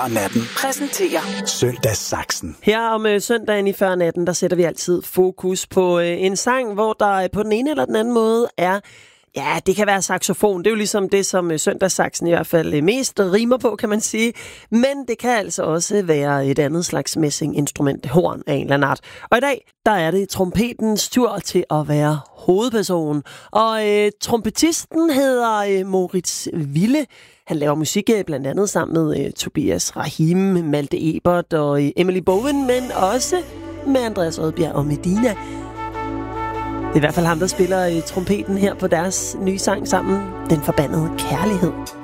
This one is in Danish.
Natten præsenterer Søndagssaksen. Her om søndagen i før natten, der sætter vi altid fokus på en sang, hvor der på den ene eller den anden måde er, ja, det kan være saxofon. Det er jo ligesom det, som søndagssaksen i hvert fald mest rimer på, kan man sige. Men det kan altså også være et andet slags messinginstrument, horn af en eller anden art. Og i dag, der er det trompetens tur til at være hovedperson. Og trompetisten hedder Moritz Wille. Han laver musik blandt andet sammen med Tobias Rahim, Malte Ebert og Emily Bowen, men også med Andreas Odbjerg og Medina. Det er i hvert fald ham, der spiller trompeten her på deres nye sang sammen, Den Forbandede Kærlighed.